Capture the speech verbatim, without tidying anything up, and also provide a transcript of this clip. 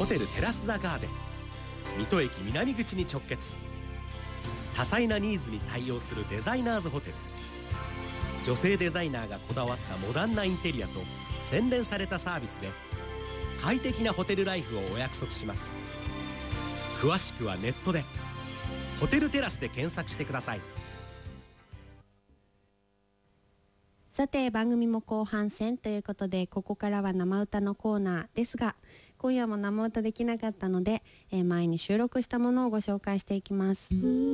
ホテルテラスザガーデン、水戸駅南口に直結。多彩なニーズに対応するデザイナーズホテル。女性デザイナーがこだわったモダンなインテリアと洗練されたサービスで快適なホテルライフをお約束します。詳しくはネットでホテルテラスで検索してください。 さて番組も後半戦ということで、ここからは生歌のコーナーですが、今夜も生歌できなかったので、えー前に収録したものをご紹介していきます。